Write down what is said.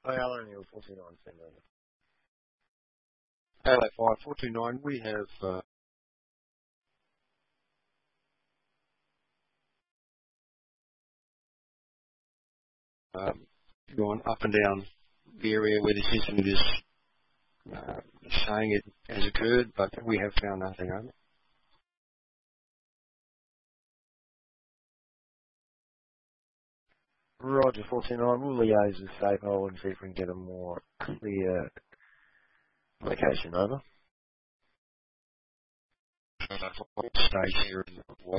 Hey, Alan, you're 49 cent over. LA 5429, we have gone up and down the area where this incident is saying it has occurred, but we have found nothing over. Roger, 49. We'll liaise with Safehold and see if we can get a more clear location over. Stage here in the